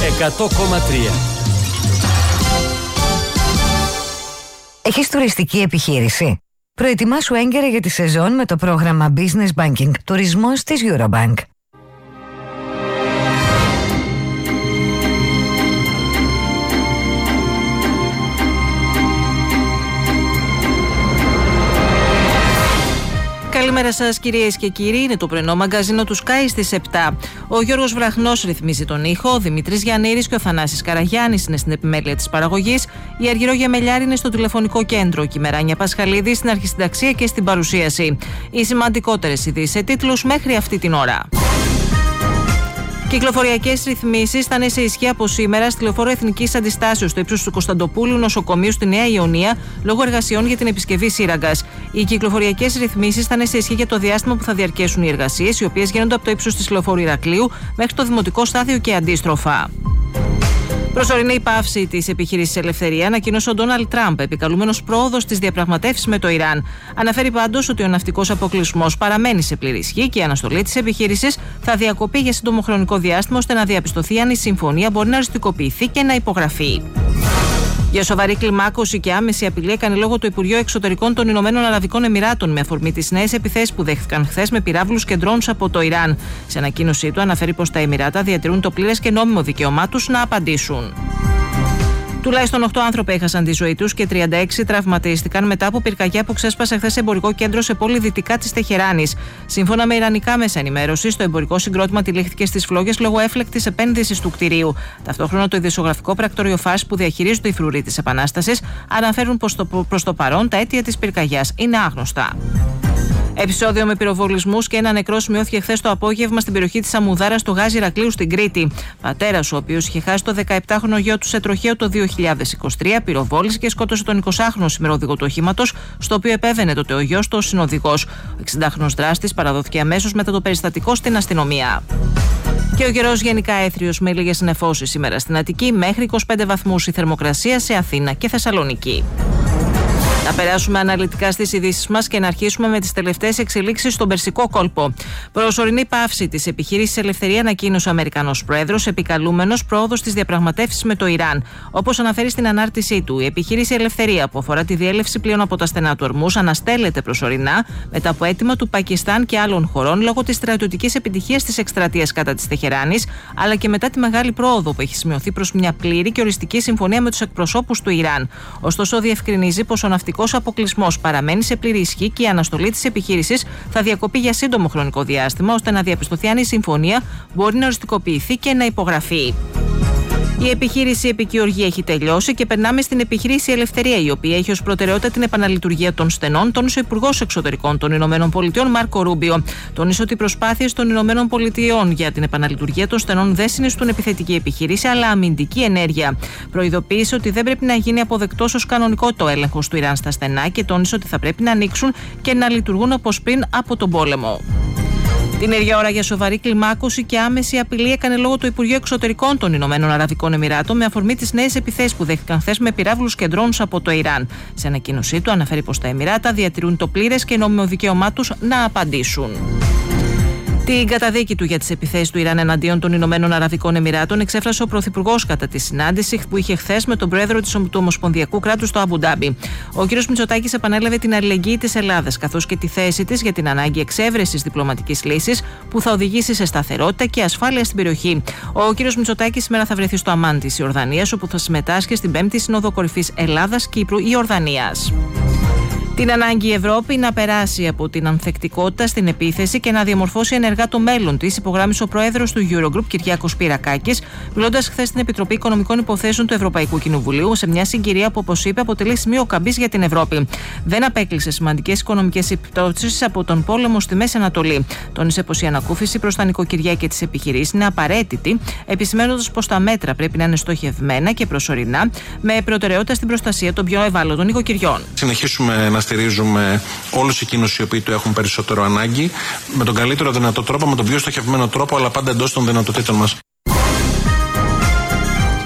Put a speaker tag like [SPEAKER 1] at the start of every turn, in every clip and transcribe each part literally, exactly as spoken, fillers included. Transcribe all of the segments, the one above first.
[SPEAKER 1] εκατό κόμμα τρία.
[SPEAKER 2] Έχεις τουριστική επιχείρηση? Προετοιμάσου έγκαιρα για τη σεζόν με το πρόγραμμα Business Banking Τουρισμός της Eurobank.
[SPEAKER 3] Καλημέρα σας κυρίες και κύριοι, είναι το πρωινό μαγκαζίνο του Sky στις επτά. Ο Γιώργος Βραχνός ρυθμίζει τον ήχο, ο Δημήτρης Γιαννήρης και ο Θανάσης Καραγιάννης είναι στην επιμέλεια της παραγωγής, η Αργυρό Γεμελιάρη είναι στο τηλεφωνικό κέντρο και η Μεράνια Πασχαλίδη στην αρχισυνταξία και στην παρουσίαση. Οι σημαντικότερες ειδήσεις σε τίτλους μέχρι αυτή την ώρα. Κυκλοφοριακές ρυθμίσεις θα είναι σε ισχύ από σήμερα στη λεωφόρο Εθνικής Αντιστάσεως στο ύψος του Κωνσταντοπούλου Νοσοκομείου στη Νέα Ιωνία λόγω εργασιών για την επισκευή σύραγγας. Οι κυκλοφοριακές ρυθμίσεις θα είναι σε ισχύ για το διάστημα που θα διαρκέσουν οι εργασίες, οι οποίες γίνονται από το ύψος της λεωφόρου Ηρακλείου μέχρι το Δημοτικό Στάδιο και αντίστροφα. Προσωρινή πάυση της επιχείρησης Ελευθερία ανακοίνωσε ο Ντόναλντ Τραμπ, επικαλούμενος πρόοδος στις διαπραγματεύσεις με το Ιράν. Αναφέρει πάντως ότι ο ναυτικός αποκλεισμός παραμένει σε πλήρη ισχύ και η αναστολή της επιχείρησης θα διακοπεί για σύντομο χρονικό διάστημα ώστε να διαπιστωθεί αν η συμφωνία μπορεί να οριστικοποιηθεί και να υπογραφεί. Για σοβαρή κλιμάκωση και άμεση απειλή έκανε λόγο το Υπουργείο Εξωτερικών των Ηνωμένων Αραβικών Εμιράτων με αφορμή τις νέες επιθέσεις που δέχθηκαν χθες με πυράβλους και ντρόουνς από το Ιράν. Σε ανακοίνωσή του αναφέρει πως τα Εμιράτα διατηρούν το πλήρες και νόμιμο δικαίωμά τους να απαντήσουν. Τουλάχιστον οκτώ άνθρωποι έχασαν τη ζωή τους και τριάντα έξι τραυματίστηκαν μετά από πυρκαγιά που ξέσπασε χθες σε εμπορικό κέντρο σε πόλη δυτικά της Τεχεράνης. Σύμφωνα με ιρανικά μέσα ενημέρωσης, το εμπορικό συγκρότημα τυλίχθηκε στις φλόγες λόγω έφλεκτης επένδυσης του κτηρίου. Ταυτόχρονα, το ειδησιογραφικό πρακτορείο Φάρς που διαχειρίζεται οι φρουροί της Επανάστασης αναφέρουν πως προς το παρόν τα αίτια της πυρκαγιάς είναι άγνωστα. Επεισόδιο με πυροβολισμούς και ένα νεκρό σημειώθηκε χθες το απόγευμα στην περιοχή της Αμμουδάρας στο Γάζι Ηρακλείου στην Κρήτη. Πατέρας, ο οποίος είχε χάσει το δεκαεπτάχρονο γιο του σε τροχαίο το δύο χιλιάδες είκοσι τρία, πυροβόλησε και σκότωσε τον εικοσάχρονο σημεροδηγό του οχήματος, στο οποίο επέβαινε τότε ο γιος του συνοδηγός. Ο εξηντάχρονος δράστης παραδόθηκε αμέσως μετά το περιστατικό στην αστυνομία. Και ο καιρός γενικά έθριος με λίγες νεφώσεις σήμερα στην Αττική, μέχρι είκοσι πέντε βαθμούς η θερμοκρασία σε Αθήνα και Θεσσαλονίκη. Να περάσουμε αναλυτικά στις ειδήσεις μας και να αρχίσουμε με τις τελευταίες εξελίξεις στον Περσικό κόλπο. Προσωρινή πάυση της επιχείρησης Ελευθερία ανακοίνωσε ο Αμερικανός Πρόεδρος, επικαλούμενος πρόοδος στις διαπραγματεύσεις με το Ιράν. Όπως αναφέρει στην ανάρτησή του, η επιχείρηση Ελευθερία, που αφορά τη διέλευση πλοίων από τα στενά του Ορμούς, αναστέλλεται προσωρινά μετά από αίτημα του Πακιστάν και άλλων χωρών λόγω της στρατιωτικής επιτυχίας της εκστρατείας κατά της Τεχεράνης, αλλά και μετά τη μεγάλη πρόοδο που έχει σημειωθεί προς μια πλήρη και οριστική συμφωνία με τους εκπροσώπους του Ιράν. Ωστόσο, διευκρινίζει πως ο ναυτικός αποκλεισμός παραμένει σε πλήρη ισχύ και η αναστολή της επιχείρησης θα διακοπεί για σύντομο χρονικό διάστημα ώστε να διαπιστωθεί αν η συμφωνία μπορεί να οριστικοποιηθεί και να υπογραφεί. Η επιχείρηση Επικυοργία έχει τελειώσει και περνάμε στην επιχείρηση Ελευθερία, η οποία έχει ως προτεραιότητα την επαναλειτουργία των στενών, τόνισε ο Υπουργός Εξωτερικών των Ηνωμένων Πολιτειών Μάρκο Ρούμπιο. Τόνισε ότι οι προσπάθειες των Ηνωμένων Πολιτειών για την επαναλειτουργία των στενών δεν συνιστούν επιθετική επιχείρηση, αλλά αμυντική ενέργεια. Προειδοποίησε ότι δεν πρέπει να γίνει αποδεκτός ως κανονικό το έλεγχος του Ιράν στα στενά και τόνισε ότι θα πρέπει να ανοίξουν και να λειτουργούν όπως πριν από τον πόλεμο. Την ίδια ώρα, για σοβαρή κλιμάκωση και άμεση απειλή έκανε λόγο το Υπουργείο Εξωτερικών των Ηνωμένων Αραβικών Εμιράτων με αφορμή τις νέες επιθέσεις που δέχτηκαν χθες με πυράβλους και ντρόουνς από το Ιράν. Σε ανακοίνωσή του αναφέρει πως τα Εμιράτα διατηρούν το πλήρες και νόμιμο δικαίωμά τους να απαντήσουν. Την καταδίκη του για τις επιθέσεις του Ιράν εναντίον των Ηνωμένων Αραβικών Εμιράτων εξέφρασε ο Πρωθυπουργός κατά τη συνάντηση που είχε χθες με τον πρόεδρο του Ομοσπονδιακού κράτους στο Αμπου Ντάμπι. Ο κ. Μητσοτάκης επανέλαβε την αλληλεγγύη της Ελλάδας καθώς και τη θέση της για την ανάγκη εξέβρεσης διπλωματικής λύσης που θα οδηγήσει σε σταθερότητα και ασφάλεια στην περιοχή. Ο κ. Μητσοτάκης σήμερα θα βρεθεί στο Αμάν της Ιορδανίας, όπου θα συμμετάσχει στην πέμπτη Σύνοδο Κορυφής Ελλάδας-Κύπρου-Ιορδανίας. Την ανάγκη η Ευρώπη να περάσει από την ανθεκτικότητα στην επίθεση και να διαμορφώσει ενεργά το μέλλον της, υπογράμμισε ο πρόεδρος του Eurogroup, Κυριάκος Πυρακάκης, μιλώντας χθες στην Επιτροπή Οικονομικών Υποθέσεων του Ευρωπαϊκού Κοινοβουλίου, σε μια συγκυρία που, όπως είπε, αποτελεί σημείο καμπής για την Ευρώπη. Δεν απέκλεισε σημαντικές οικονομικές επιπτώσεις από τον πόλεμο στη Μέση Ανατολή. Τόνισε πως η ανακούφιση προς τα νοικοκυριά και τις επιχειρήσεις είναι απαραίτητη, επισημαίνοντας πως τα μέτρα πρέπει να είναι στοχευμένα και προσωρινά, με προτεραιότητα στην προστασία των πιο ευάλωτων νοικοκυριών.
[SPEAKER 4] Συνεχίσουμε να στηρίζουμε όλους εκείνους οι οποίοι το έχουν περισσότερο ανάγκη, με τον καλύτερο δυνατό τρόπο, με τον πιο στοχευμένο τρόπο, αλλά πάντα εντός των δυνατοτήτων μας.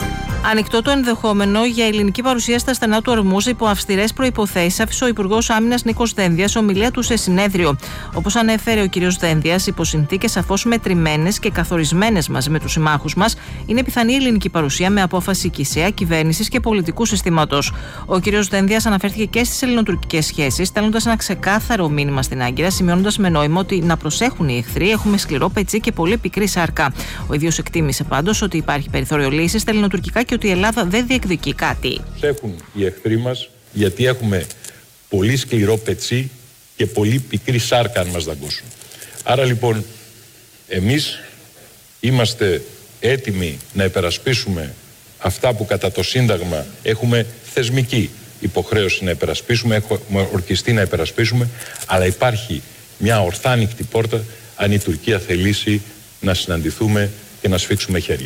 [SPEAKER 3] Ανοιχτό το ενδεχόμενο για ελληνική παρουσία στα στενά του Ορμούζ υπό αυστηρές προϋποθέσεις άφησε ο Υπουργός Άμυνας Νίκος Δένδιας ομιλία του σε συνέδριο. Όπως ανέφερε ο κ. Δένδιας, υπό συνθήκες σαφώς μετρημένες και καθορισμένες μαζί με τους συμμάχους μας, είναι πιθανή η ελληνική παρουσία με απόφαση ΚΙΣΕΑ, κυβέρνησης και πολιτικού συστήματος. Ο κ. Δένδιας αναφέρθηκε και στις ελληνοτουρκικές σχέσεις, στέλνοντας ένα ξεκάθαρο μήνυμα στην Άγκυρα, σημειώνοντας με νόημα ότι να προσέχουν οι εχθροί, έχουμε σκληρό πετσί και πολύ πικρή σάρκα. Ο ίδιος εκτίμησε πάντως ότι υπάρχει περιθώριο λύσης στα ελληνοτουρκικά και ότι η Ελλάδα δεν διεκδικεί κάτι.
[SPEAKER 1] Προσέχουν οι εχθροί μας γιατί έχουμε πολύ σκληρό πετσί και πολύ πικρή σάρκα αν μας δαγκώσουν. Άρα λοιπόν εμείς είμαστε έτοιμοι να υπερασπίσουμε αυτά που κατά το Σύνταγμα έχουμε θεσμική υποχρέωση να υπερασπίσουμε, έχουμε ορκιστεί να υπερασπίσουμε, αλλά υπάρχει μια ορθά ανοιχτή πόρτα αν η Τουρκία θελήσει να συναντηθούμε και να σφίξουμε χέρια.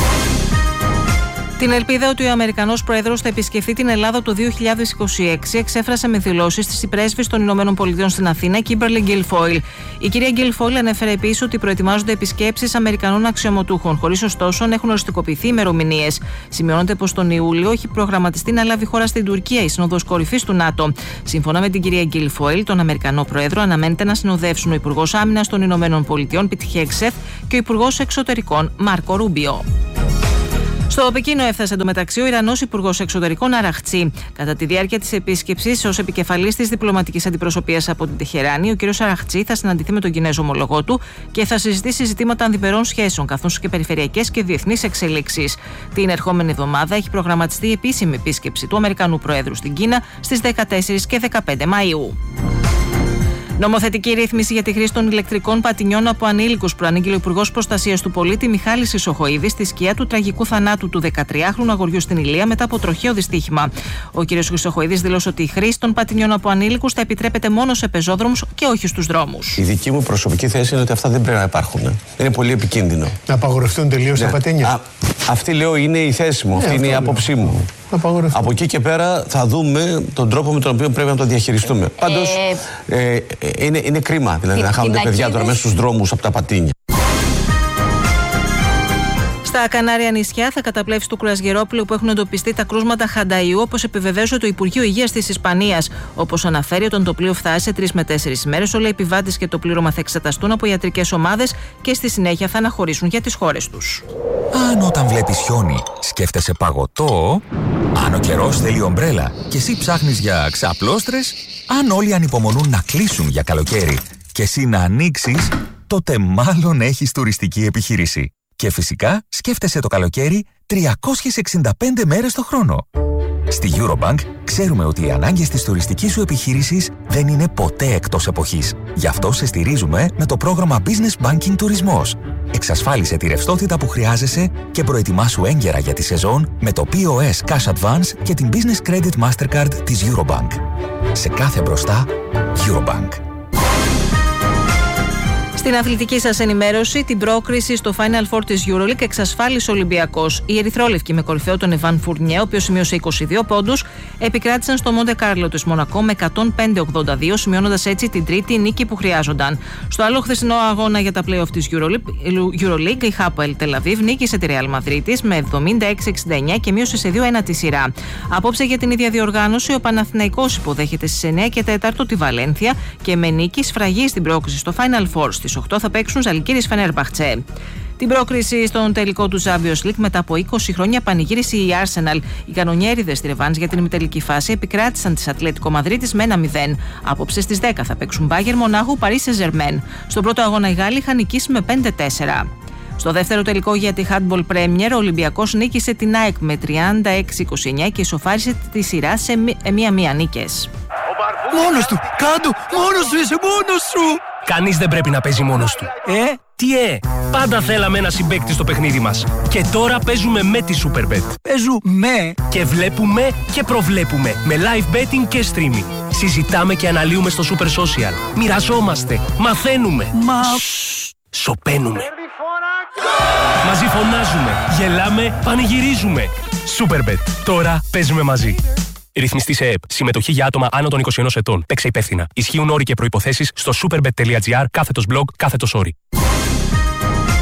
[SPEAKER 3] Την ελπίδα ότι ο Αμερικανός Πρόεδρος θα επισκεφθεί την Ελλάδα το δύο χιλιάδες είκοσι έξι εξέφρασε με δηλώσεις της πρέσβης των Ηνωμένων Πολιτειών στην Αθήνα, Kimberly Guilfoyle. Η κυρία Guilfoyle ανέφερε επίσης ότι προετοιμάζονται επισκέψεις Αμερικανών αξιωματούχων, χωρίς ωστόσο να έχουν οριστικοποιηθεί ημερομηνίες. Σημειώνεται πως τον Ιούλιο έχει προγραμματιστεί να λάβει χώρα στην Τουρκία η Σύνοδος Κορυφής του ΝΑΤΟ. Σύμφωνα με την κυρία Guilfoyle, τον Αμερικανό Πρόεδρο αναμένεται να συνοδεύσουν ο Υπουργός Άμυνας των Ηνωμένων Πολιτειών, Πιτ Χέγκσεθ, και ο Υπουργός Εξωτερικών, Μάρκο Ρούμπιο. Στο Πεκίνο έφτασε εντωμεταξύ ο Ιρανός Υπουργός Εξωτερικών Αραχτσί. Κατά τη διάρκεια της επίσκεψης, ως επικεφαλής της διπλωματικής αντιπροσωπείας από την Τεχεράνη, ο κ. Αραχτσί θα συναντηθεί με τον Κινέζο ομολογό του και θα συζητήσει ζητήματα ανδιμερών σχέσεων, καθώς και περιφερειακές και διεθνείς εξελίξεις. Την ερχόμενη εβδομάδα έχει προγραμματιστεί η επίσημη επίσκεψη του Αμερικανού Προέδρου στην Κίνα στις δεκατέσσερις και δεκαπέντε Μαΐου. Νομοθετική ρύθμιση για τη χρήση των ηλεκτρικών πατινιών από ανήλικους προανήγγειλε ο Υπουργός Προστασίας του Πολίτη Μιχάλης Ισοχοίδης στη σκιά του τραγικού θανάτου του δεκατριάχρονου αγοριού στην Ηλία μετά από τροχαίο δυστύχημα. Ο κ. Ισοχοίδης δήλωσε ότι η χρήση των πατινιών από ανήλικους θα επιτρέπεται μόνο σε πεζόδρομους και όχι στους δρόμους.
[SPEAKER 5] Η δική μου προσωπική θέση είναι ότι αυτά δεν πρέπει να υπάρχουν. Είναι πολύ επικίνδυνο.
[SPEAKER 6] Να απαγορευτούν τελείως τα πατίνια.
[SPEAKER 5] Α, αυτή λέω είναι η θέση μου,
[SPEAKER 6] ναι,
[SPEAKER 5] αυτή είναι η άποψή μου. Από εκεί και πέρα θα δούμε τον τρόπο με τον οποίο πρέπει να το διαχειριστούμε. Πάντως ε, ε, είναι, είναι κρίμα δηλαδή, να χάνονται παιδιά τώρα μέσα στους δρόμους από τα πατίνια.
[SPEAKER 3] Στα Κανάρια νησιά θα καταπλέψει του κρουαζιερόπλου που έχουν εντοπιστεί τα κρούσματα χανταϊού, όπως επιβεβαίωσε το Υπουργείο Υγείας της Ισπανίας. Όπως αναφέρει, όταν το πλοίο φτάσει σε τρεις με τέσσερις ημέρες, όλοι οι επιβάτες και το πλήρωμα θα εξεταστούν από ιατρικές ομάδες και στη συνέχεια θα αναχωρήσουν για τις χώρες τους.
[SPEAKER 7] Αν όταν βλέπεις χιόνι σκέφτεσαι παγωτό, αν ο καιρός θέλει ομπρέλα και εσύ ψάχνεις για ξαπλώστρες, αν όλοι ανυπομονούν να κλείσουν για καλοκαίρι και εσύ να ανοίξεις, τότε μάλλον έχεις τουριστική επιχείρηση. Και φυσικά σκέφτεσαι το καλοκαίρι τριακόσιες εξήντα πέντε μέρες το χρόνο. Στη Eurobank ξέρουμε ότι οι ανάγκες της τουριστικής σου επιχείρησης δεν είναι ποτέ εκτός εποχής. Γι' αυτό σε στηρίζουμε με το πρόγραμμα Business Banking Τουρισμός. Εξασφάλισε τη ρευστότητα που χρειάζεσαι και προετοιμάσου έγκαιρα για τη σεζόν με το πι ο ες Cash Advance και την Business Credit Mastercard της Eurobank. Σε κάθε μπροστά, Eurobank.
[SPEAKER 3] Στην αθλητική σας ενημέρωση, την πρόκριση στο Final Four της EuroLeague εξασφάλισε ο Ολυμπιακός. Οι ερυθρόλευκοι με κορυφαίο τον Εβάν Φουρνιέ, ο οποίος σημείωσε είκοσι δύο πόντους, επικράτησαν στο Μοντε Κάρλο της Μονακό με εκατόν πέντε ογδόντα δύο, σημειώνοντας έτσι την τρίτη νίκη που χρειάζονταν. Στο άλλο χθεσινό αγώνα για τα play-off της EuroLeague, η Hapoel Tel Aviv νίκησε τη Real Madrid με εβδομήντα έξι εξήντα εννιά και μείωσε σε δύο ένα τη σειρά. Απόψε για την ίδια διοργάνωση, ο Παναθηναϊκός υποδέχεται στις εννιά και τέταρτο τη Βαλένθια και με νίκη σφραγεί στην πρόκριση στο Final Four. Στις οκτώ θα παίξουν Ζαλγκίρις Φενέρμπαχτσε. Την πρόκριση στον τελικό του Champions League μετά από είκοσι χρόνια πανηγύρισε η Arsenal. Οι κανονιέριδες στη ρεβάνς για την ημιτελική φάση επικράτησαν της Ατλέτικο Μαδρίτης με ένα μηδέν. Απόψε στις δέκα θα παίξουν Bayern Μονάχου Paris Saint-Germain. Στον πρώτο αγώνα οι Γάλλοι είχαν νικήσει με πέντε τέσσερα. Στο δεύτερο τελικό για τη Handball Premier, ο Ολυμπιακός νίκησε την ΑΕΚ με τριάντα έξι είκοσι εννιά και ισοφάρισε τη σειρά σε μία-μία νίκες.
[SPEAKER 8] Μόνος του! Κάντο! Μόνος σου είσαι! Μόνος σου! Κανείς δεν πρέπει να παίζει μόνος του. Ε, τι ε! Πάντα θέλαμε ένα συμπαίκτη στο παιχνίδι μας. Και τώρα παίζουμε με τη Superbet. Παίζουμε και βλέπουμε και προβλέπουμε. Με live betting και streaming. Συζητάμε και αναλύουμε στο Super Social. Μοιραζόμαστε. Μαθαίνουμε. Μα... Σοπαίνουμε. Μαζί φωνάζουμε. Γελάμε. Πανηγυρίζουμε. Superbet. Τώρα παίζουμε μαζί. Ρυθμιστή σε ΕΕΠ. Συμμετοχή για άτομα άνω των είκοσι ενός ετών. Παίξε υπεύθυνα. Ισχύουν όροι και προϋποθέσεις στο superbet.gr κάθετος blog κάθετος όροι.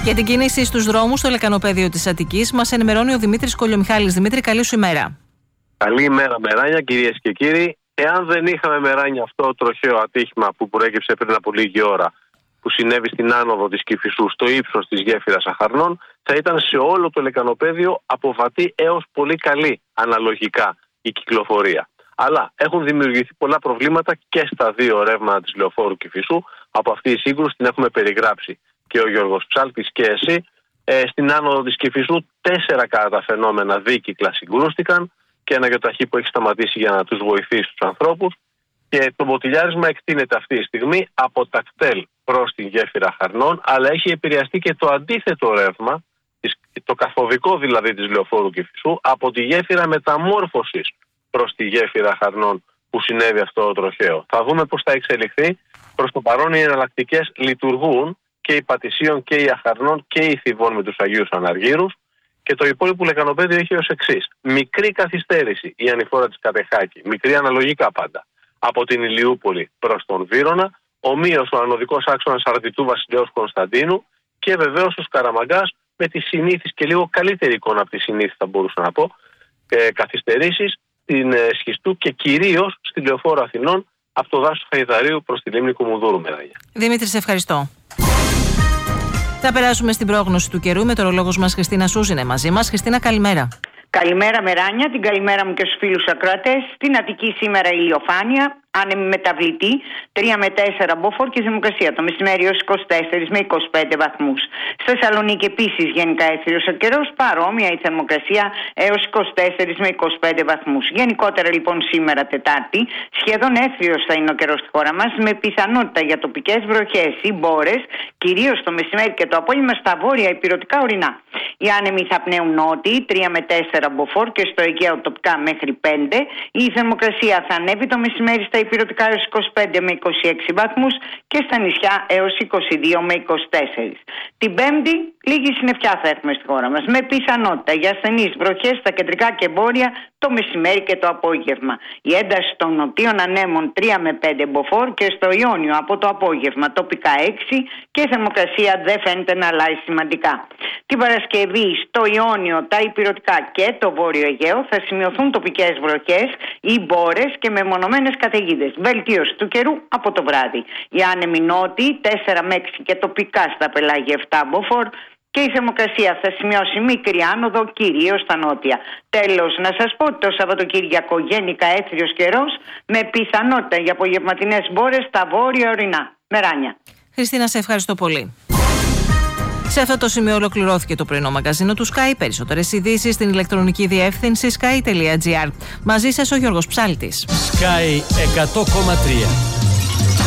[SPEAKER 3] Για την κίνηση στους δρόμους στο λεκανοπέδιο της Αττικής μας ενημερώνει ο Δημήτρης Κολιομιχάλης. Δημήτρη, καλή σου ημέρα.
[SPEAKER 9] Καλή ημέρα, Μεράνια, κυρίες και κύριοι. Εάν δεν είχαμε, Μεράνια, αυτό το τροχαίο ατύχημα που προέκυψε πριν από λίγη ώρα, που συνέβη στην άνοδο της Κηφισού στο ύψος της γέφυρας Αχαρνών, θα ήταν σε όλο το λεκανοπέδιο από βατή έως πολύ καλή αναλογικά η κυκλοφορία. Αλλά έχουν δημιουργηθεί πολλά προβλήματα και στα δύο ρεύματα της λεωφόρου Κηφισού. Από αυτή η σύγκρουση την έχουμε περιγράψει και ο Γιώργος Ψάλτης και εσύ. Ε, στην άνοδο της Κηφισού τέσσερα κατά τα φαινόμενα δίκυκλα συγκρούστηκαν και ένα γιοταχή που έχει σταματήσει για να τους βοηθήσει τους ανθρώπους. Και το μποτιλιάρισμα εκτείνεται αυτή τη στιγμή από τα κτέλ προς την γέφυρα Χαρνών, αλλά έχει επηρεαστεί και το αντίθετο ρεύμα, το καθοδικό δηλαδή της λεωφόρου Κηφισού, από τη γέφυρα μεταμόρφωσης προς τη γέφυρα Χαρνών που συνέβη αυτό το τροχαίο. Θα δούμε πώς θα εξελιχθεί. Προς το παρόν οι εναλλακτικές λειτουργούν, και η Πατησίων και η Αχαρνών και η Θηβών με τους Αγίους Αναργύρους, και το υπόλοιπο λεκανοπέδιο έχει ως εξής. Μικρή καθυστέρηση η ανηφόρα της Κατεχάκη, μικρή αναλογικά πάντα, από την Ηλιούπολη προς τον Βύρωνα, ομοίως ο ανωδικός άξονας Αρδιτού Βασιλέως Κωνσταντίνου και βεβαίως ο Σκαραμαγκάς με τη συνήθις και λίγο καλύτερη εικόνα από τη συνήθις, θα μπορούσα να πω, ε, καθυστερήσεις στην ε, Σχιστού και κυρίως στη Λεωφόρο Αθηνών από το δάσος Χαϊδαρίου προς τη λίμνη Κουμουνδούρου. Μεράγια.
[SPEAKER 3] Δημήτρη, σε ευχαριστώ. Θα περάσουμε στην πρόγνωση του καιρού. Η μετεωρολόγος μας Χριστίνα Σούζ είναι μαζί μας. Χριστίνα, καλημέρα.
[SPEAKER 10] Καλημέρα, Μεράνια, την καλημέρα μου και στους φίλους ακροατές. Στην Αττική σήμερα ηλιοφάνεια, άνεμη μεταβλητή, τρία με τέσσερα μποφόρ και θερμοκρασία το μεσημέρι έως είκοσι τέσσερα με είκοσι πέντε βαθμούς. Στη Θεσσαλονίκη επίσης γενικά έθριος ο καιρός, παρόμοια η θερμοκρασία έως είκοσι τέσσερα με είκοσι πέντε βαθμούς. Γενικότερα λοιπόν σήμερα Τετάρτη, σχεδόν έθριος θα είναι ο καιρός στη χώρα μας, με πιθανότητα για τοπικές βροχές ή μπόρες, κυρίως το μεσημέρι και το απόγευμα στα βόρεια ηπειρωτικά ορεινά. Οι άνεμοι θα πνέουν νότιοι, τρία με τέσσερα μποφόρ και στο Αιγαίο τοπικά μέχρι πέντε. Η θερμοκρασία θα ανέβει το μεσημέρι στα ηπειρωτικά έως είκοσι πέντε με είκοσι έξι βαθμούς και στα νησιά έως είκοσι δύο με είκοσι τέσσερα. Την Πέμπτη λίγη συννεφιά θα έχουμε στη χώρα μας, με πιθανότητα για ασθενείς βροχές στα κεντρικά και βόρεια το μεσημέρι και το απόγευμα. Η ένταση των νοτίων ανέμων τρία με πέντε μποφόρ και στο Ιόνιο από το απόγευμα τοπικά έξι και η θερμοκρασία δεν φαίνεται να αλλάζει σημαντικά. Την Παρασκευή στο Ιόνιο, τα ηπειρωτικά και το βόρειο Αιγαίο θα σημειωθούν τοπικές βροχές ή μπόρες και μεμονωμένες καταιγίδες. Βελτίωση του καιρού από το βράδυ. Οι άνεμοι νότιοι τέσσερα με έξι και τοπικά στα πελάγια επτά μποφόρ και η θερμοκρασία θα σημειώσει μικρή άνοδο κυρίως στα νότια. Τέλος, να σας πω ότι το Σαββατοκύριακο γενικά έθριος καιρός με πιθανότητα για απογευματινές μπόρες στα βόρεια ορεινά. Μεράνια.
[SPEAKER 3] Χριστίνα, σε ευχαριστώ πολύ. Σε αυτό το σημείο ολοκληρώθηκε το πρωινό μαγκαζίνο του Sky. Περισσότερες ειδήσεις στην ηλεκτρονική διεύθυνση sky τελεία gr. Μαζί σας ο Γιώργος Ψάλτης.
[SPEAKER 11] Sky εκατό κόμμα τρία.